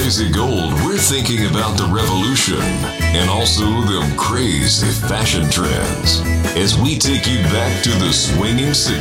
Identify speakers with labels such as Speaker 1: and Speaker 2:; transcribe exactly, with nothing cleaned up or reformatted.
Speaker 1: Lazy Gold, we're thinking about the revolution and also them crazy fashion trends as we take you back to the swinging sixties.